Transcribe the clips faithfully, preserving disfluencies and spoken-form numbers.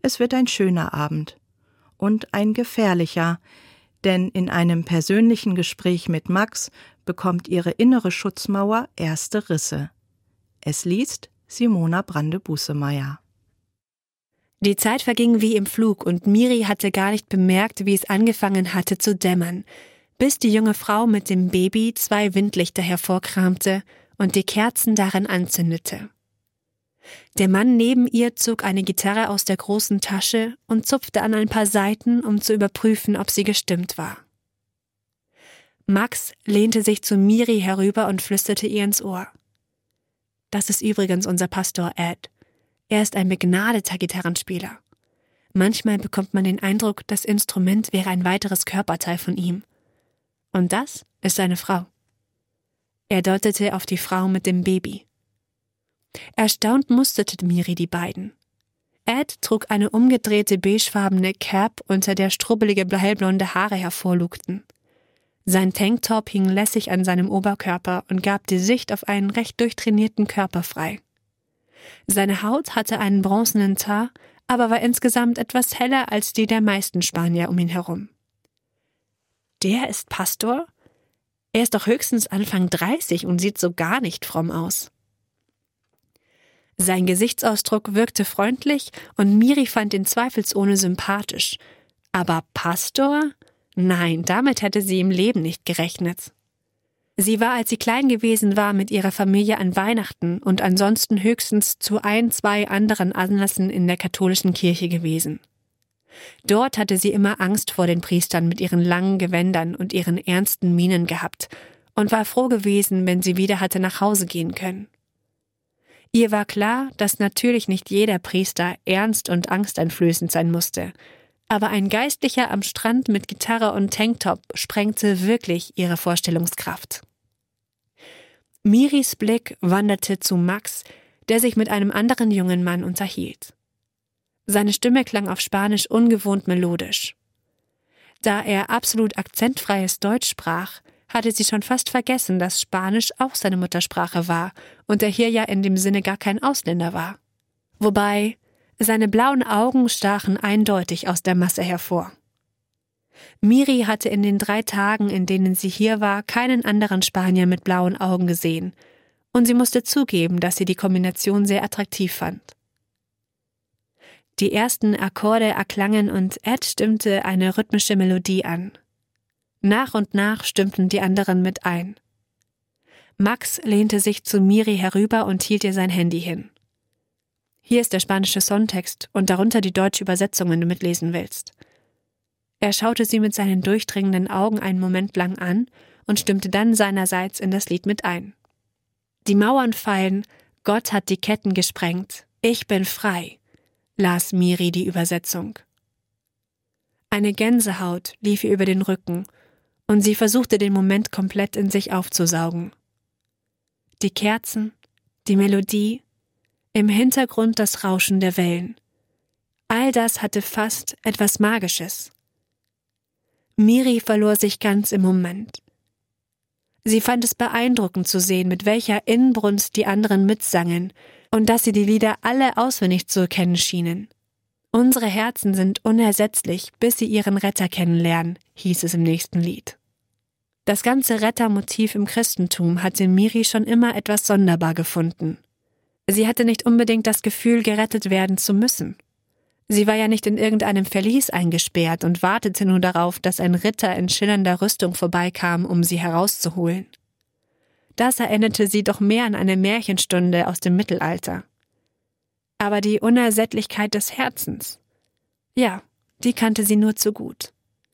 es wird ein schöner Abend. Und ein gefährlicher, denn in einem persönlichen Gespräch mit Max bekommt ihre innere Schutzmauer erste Risse. Es liest Simona Brande-Busemeyer. Die Zeit verging wie im Flug und Miri hatte gar nicht bemerkt, wie es angefangen hatte zu dämmern, bis die junge Frau mit dem Baby zwei Windlichter hervorkramte und die Kerzen darin anzündete. Der Mann neben ihr zog eine Gitarre aus der großen Tasche und zupfte an ein paar Saiten, um zu überprüfen, ob sie gestimmt war. Max lehnte sich zu Miri herüber und flüsterte ihr ins Ohr. Das ist übrigens unser Pastor Ed. Er ist ein begnadeter Gitarrenspieler. Manchmal bekommt man den Eindruck, das Instrument wäre ein weiteres Körperteil von ihm. Und das ist seine Frau. Er deutete auf die Frau mit dem Baby. Erstaunt musterte Miri die beiden. Ed trug eine umgedrehte beigefarbene Cap, unter der strubbelige hellblonde Haare hervorlugten. Sein Tanktop hing lässig an seinem Oberkörper und gab die Sicht auf einen recht durchtrainierten Körper frei. Seine Haut hatte einen bronzenen Teint, aber war insgesamt etwas heller als die der meisten Spanier um ihn herum. Der ist Pastor? Er ist doch höchstens Anfang dreißig und sieht so gar nicht fromm aus. Sein Gesichtsausdruck wirkte freundlich und Miri fand ihn zweifelsohne sympathisch. Aber Pastor? Nein, damit hätte sie im Leben nicht gerechnet. Sie war, als sie klein gewesen war, mit ihrer Familie an Weihnachten und ansonsten höchstens zu ein, zwei anderen Anlässen in der katholischen Kirche gewesen. Dort hatte sie immer Angst vor den Priestern mit ihren langen Gewändern und ihren ernsten Mienen gehabt und war froh gewesen, wenn sie wieder hatte nach Hause gehen können. Ihr war klar, dass natürlich nicht jeder Priester ernst und angsteinflößend sein musste, aber ein Geistlicher am Strand mit Gitarre und Tanktop sprengte wirklich ihre Vorstellungskraft. Miris Blick wanderte zu Max, der sich mit einem anderen jungen Mann unterhielt. Seine Stimme klang auf Spanisch ungewohnt melodisch. Da er absolut akzentfreies Deutsch sprach, hatte sie schon fast vergessen, dass Spanisch auch seine Muttersprache war und er hier ja in dem Sinne gar kein Ausländer war. Wobei, seine blauen Augen stachen eindeutig aus der Masse hervor. Miri hatte in den drei Tagen, in denen sie hier war, keinen anderen Spanier mit blauen Augen gesehen, und sie musste zugeben, dass sie die Kombination sehr attraktiv fand. Die ersten Akkorde erklangen und Ed stimmte eine rhythmische Melodie an. Nach und nach stimmten die anderen mit ein. Max lehnte sich zu Miri herüber und hielt ihr sein Handy hin. Hier ist der spanische Songtext und darunter die deutsche Übersetzung, wenn du mitlesen willst. Er schaute sie mit seinen durchdringenden Augen einen Moment lang an und stimmte dann seinerseits in das Lied mit ein. Die Mauern fallen, Gott hat die Ketten gesprengt, ich bin frei, las Miri die Übersetzung. Eine Gänsehaut lief ihr über den Rücken und sie versuchte den Moment komplett in sich aufzusaugen. Die Kerzen, die Melodie, im Hintergrund das Rauschen der Wellen. All das hatte fast etwas Magisches. Miri verlor sich ganz im Moment. Sie fand es beeindruckend zu sehen, mit welcher Inbrunst die anderen mitsangen und dass sie die Lieder alle auswendig zu kennen schienen. Unsere Herzen sind unersetzlich, bis sie ihren Retter kennenlernen, hieß es im nächsten Lied. Das ganze Rettermotiv im Christentum hatte Miri schon immer etwas sonderbar gefunden. Sie hatte nicht unbedingt das Gefühl, gerettet werden zu müssen. Sie war ja nicht in irgendeinem Verlies eingesperrt und wartete nur darauf, dass ein Ritter in schillernder Rüstung vorbeikam, um sie herauszuholen. Das erinnerte sie doch mehr an eine Märchenstunde aus dem Mittelalter. Aber die Unersättlichkeit des Herzens, ja, die kannte sie nur zu gut.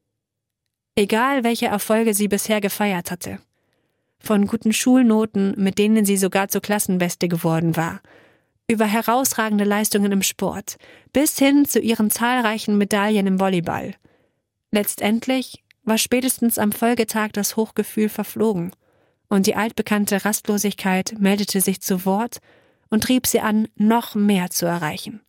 Egal, welche Erfolge sie bisher gefeiert hatte. Von guten Schulnoten, mit denen sie sogar zur Klassenbeste geworden war, über herausragende Leistungen im Sport, bis hin zu ihren zahlreichen Medaillen im Volleyball. Letztendlich war spätestens am Folgetag das Hochgefühl verflogen und die altbekannte Rastlosigkeit meldete sich zu Wort und trieb sie an, noch mehr zu erreichen.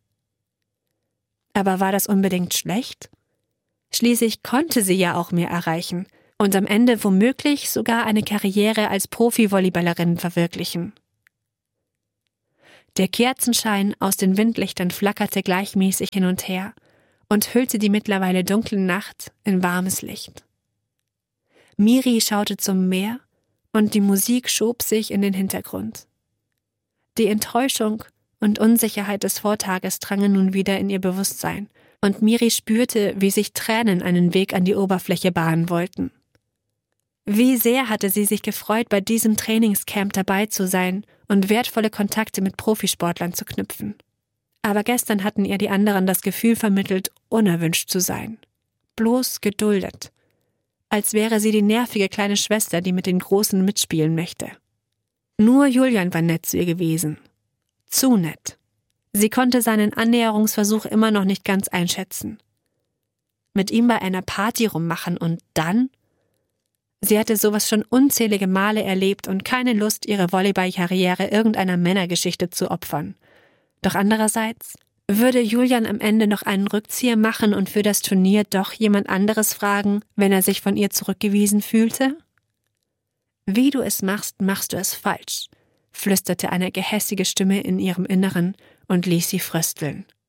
Aber war das unbedingt schlecht? Schließlich konnte sie ja auch mehr erreichen und am Ende womöglich sogar eine Karriere als Profi-Volleyballerin verwirklichen. Der Kerzenschein aus den Windlichtern flackerte gleichmäßig hin und her und hüllte die mittlerweile dunkle Nacht in warmes Licht. Miri schaute zum Meer und die Musik schob sich in den Hintergrund. Die Enttäuschung und Unsicherheit des Vortages drangen nun wieder in ihr Bewusstsein und Miri spürte, wie sich Tränen einen Weg an die Oberfläche bahnen wollten. Wie sehr hatte sie sich gefreut, bei diesem Trainingscamp dabei zu sein und wertvolle Kontakte mit Profisportlern zu knüpfen. Aber gestern hatten ihr die anderen das Gefühl vermittelt, unerwünscht zu sein. Bloß geduldet. Als wäre sie die nervige kleine Schwester, die mit den Großen mitspielen möchte. Nur Julian war nett zu ihr gewesen. Zu nett. Sie konnte seinen Annäherungsversuch immer noch nicht ganz einschätzen. Mit ihm bei einer Party rummachen und dann? Sie hatte sowas schon unzählige Male erlebt und keine Lust, ihre Volleyballkarriere irgendeiner Männergeschichte zu opfern. Doch andererseits, würde Julian am Ende noch einen Rückzieher machen und für das Turnier doch jemand anderes fragen, wenn er sich von ihr zurückgewiesen fühlte? Wie du es machst, machst du es falsch, flüsterte eine gehässige Stimme in ihrem Inneren und ließ sie frösteln.